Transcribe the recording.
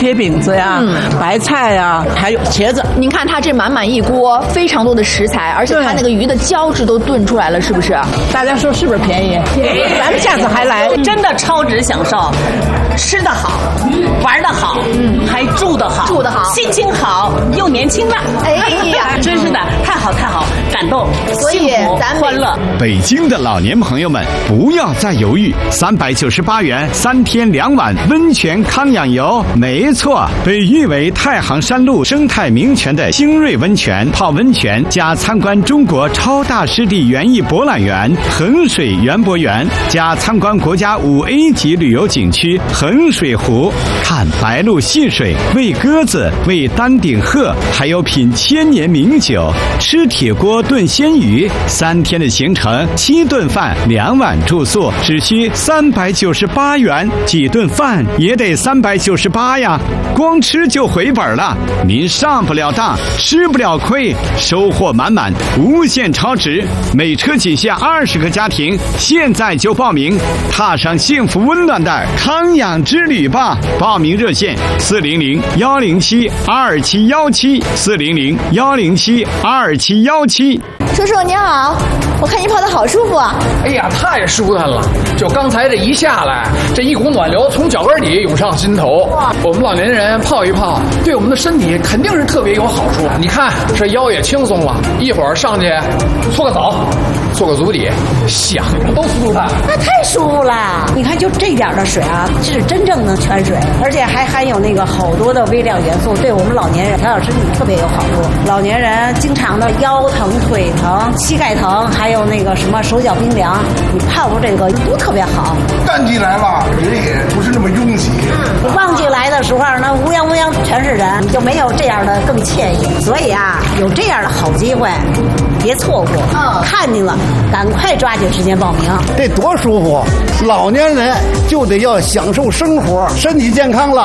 铁饼子呀、白菜呀，还有茄子。 您看它这满满一锅，非常多的食材，而且它那个鱼的胶质都炖出来了，是不是？ 大家说是不是便宜？便宜，咱们下次还来。 真的超值享受，吃得好，玩得好，还住得好，心情好，又年轻了。 哎呀， 真是的，太好太好，感动， 所以幸福咱们欢乐。 北京的老年朋友们，不要再犹豫，398元3天2晚温泉康养游，没错，被誉为太行山路生态名泉的星瑞温泉泡温泉，加参观中国超大湿地园艺博览园衡水园博园，加参观国家5A 级旅游景区衡水湖，看白鹭戏水，喂鸽子，喂丹顶鹤，还有品千年名酒，吃铁锅炖鲜鱼，3天的行程，7顿饭2晚住宿，只需398元，几顿饭也得398呀，光吃就回本了。您上不了当，吃不了亏，收获满满，无限超值，每车仅限20个家庭，现在就报名，踏上幸福温暖的康养之旅吧！报名热线400-107-2717，400-107-2717。 叔叔您好，我看您泡的好舒服啊！ 哎呀，太舒坦了！就刚才这一下来，这一股暖流从脚跟底涌上心头。我们老年人泡一泡，对我们的身体肯定是特别有好处。你看这腰也轻松了，一会儿上去搓个澡，做个足底，想着都舒坦。 那太舒服了！你看，就这点的水啊，是真正的泉水，而且还含有那个好多的微量元素，对我们老年人调养身体特别有好处。老年人经常的腰疼、腿疼、膝盖疼，还有那个什么手脚冰凉，你泡泡这个都特别好。 淡季来了，人也不是那么拥挤。 旺季来的时候，那乌泱乌泱全是人，你就没有这样的更惬意。所以啊，有这样的好机会，别错过。看见了，赶快抓紧时间报名。 这多舒服！老年人就得要享受生活，身体健康了，